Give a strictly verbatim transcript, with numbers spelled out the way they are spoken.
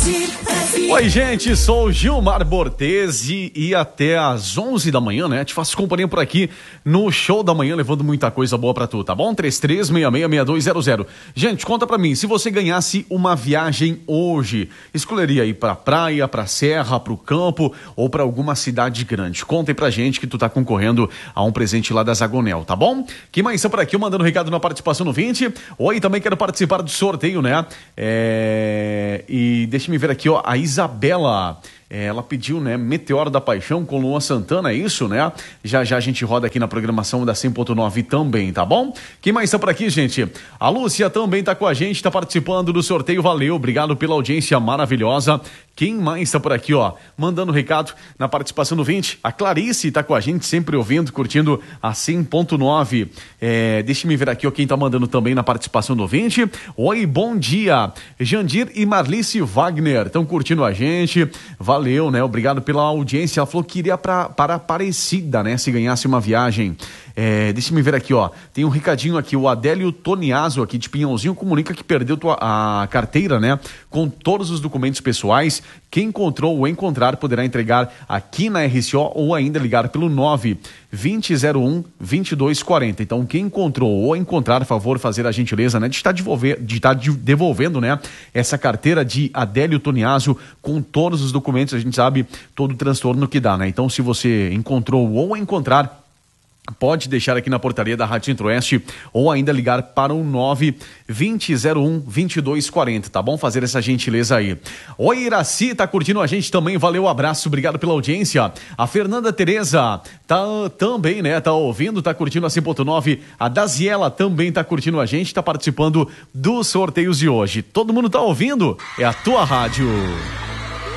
Oi, gente, sou o Gilmar Bortesi e até às onze da manhã, né? Te faço companhia por aqui no Show da Manhã, levando muita coisa boa pra tu, tá bom? três três seis seis, seis dois zero zero. Gente, conta pra mim, se você ganhasse uma viagem hoje, escolheria ir pra praia, pra serra, pro campo ou pra alguma cidade grande? Conta aí pra gente que tu tá concorrendo a um presente lá da Zagonel, tá bom? Quem mais está por aqui, mandando recado na participação no vinte. Oi, também quero participar do sorteio, né? É... E deixa me ver aqui, ó, a Isabela, é, ela pediu, né, Meteoro da Paixão com Luan Santana, é isso, né? Já já a gente roda aqui na programação da cem ponto nove também, tá bom? Quem mais está por aqui, gente? A Lúcia também está com a gente, está participando do sorteio, valeu, obrigado pela audiência maravilhosa. Quem mais está por aqui, ó, mandando recado na participação do vinte? A Clarice está com a gente, sempre ouvindo, curtindo a cem ponto nove. É, deixa me ver aqui, ó, quem está mandando também na participação do vinte. Oi, bom dia. Jandir e Marlice Wagner estão curtindo a gente. Valeu, né? Obrigado pela audiência. Ela falou que iria pra, para Aparecida, né? Se ganhasse uma viagem. É, deixa me ver aqui, ó. Tem um recadinho aqui. O Adélio Toniaso aqui de Pinhãozinho comunica que perdeu tua, a carteira, né? Com todos os documentos pessoais. Quem encontrou ou encontrar poderá entregar aqui na R C O ou ainda ligar pelo nove vinte zero um vinte e dois quarenta. Então, quem encontrou ou encontrar, por favor, fazer a gentileza, né? De estar, devolver, de estar devolvendo, né? Essa carteira de Adélio Toniaso com todos os documentos. A gente sabe todo o transtorno que dá, né? Então, se você encontrou ou encontrar, pode deixar aqui na portaria da Rádio Centro-Oeste ou ainda ligar para o nove vinte zero um vinte e dois quarenta, tá bom? Fazer essa gentileza aí. Oi, Iraci, tá curtindo a gente também, valeu, abraço, obrigado pela audiência. A Fernanda Tereza tá também, né, tá ouvindo, tá curtindo a cem ponto nove. A Daziela também tá curtindo a gente, tá participando dos sorteios de hoje. Todo mundo tá ouvindo? É a tua rádio.